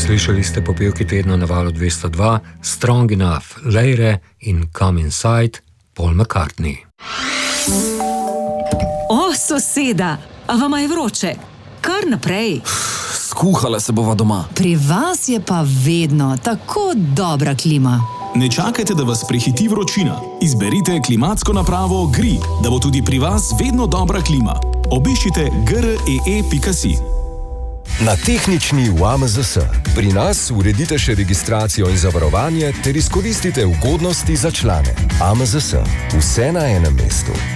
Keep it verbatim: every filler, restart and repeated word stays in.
Slišali ste popevki tedna na valu dvesto dva, Strong Enough, Leire in Come Inside, Paul McCartney. O, soseda, a vama je vroče? Kar naprej. Skuhala se bova doma. Pri vas je pa vedno tako dobra klima. Ne čakajte, da vas prehiti vročina. Izberite klimatsko napravo G R I, da bo tudi pri vas vedno dobra klima. Obiščite g r e e pika si. Na tehnični v A M Z S. Pri nas uredite še registracijo in zavarovanje ter izkoristite ugodnosti za člane. A M Z S. Vse na enem mestu.